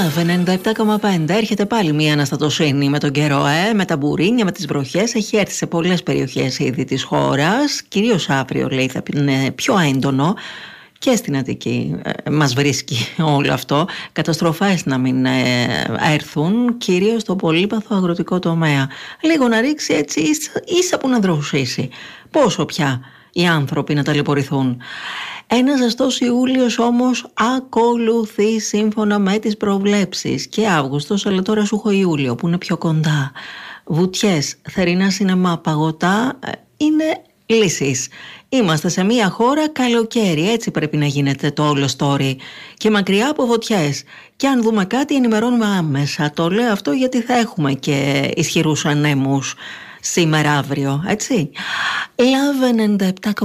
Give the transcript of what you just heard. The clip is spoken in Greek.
Love 97,5. Έρχεται πάλι μία αναστατωσύνη με τον καιρό, με τα μπουρίνια, με τις βροχές. Έχει έρθει σε πολλές περιοχές ήδη της χώρας. Κυρίως αύριο, λέει, θα είναι πιο έντονο. Και στην Αττική μας βρίσκει όλο αυτό. Καταστροφές να μην έρθουν, κυρίως στο πολύπαθο αγροτικό τομέα. Λίγο να ρίξει έτσι ίσα που να δροσίσει. Πόσο πια οι άνθρωποι να ταλαιπωρηθούν. Ένας ζεστός Ιούλιος όμως ακολουθεί σύμφωνα με τις προβλέψεις. Και Αύγουστος, αλλά τώρα σου έχω Ιούλιο που είναι πιο κοντά. Βουτιές, θερινά σινεμά, παγωτά είναι λύσεις. Είμαστε σε μια χώρα καλοκαίρι, έτσι πρέπει να γίνεται το όλο story. Και μακριά από φωτιές. Και αν δούμε κάτι ενημερώνουμε άμεσα. Το λέω αυτό γιατί θα έχουμε και ισχυρούς ανέμους σήμερα αύριο, έτσι. Love 97,5.